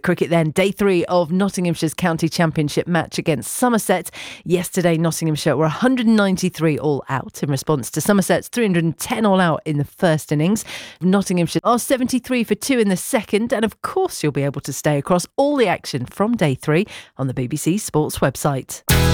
cricket then, day 3 of Nottinghamshire's County Championship match against Somerset. Yesterday, Nottinghamshire were 193 all out in response to Somerset's 310 all out in the first innings. Nottinghamshire are 73 for 2 in the second, and of course you'll be able to stay across all the action from day 3 on the BBC Sports website.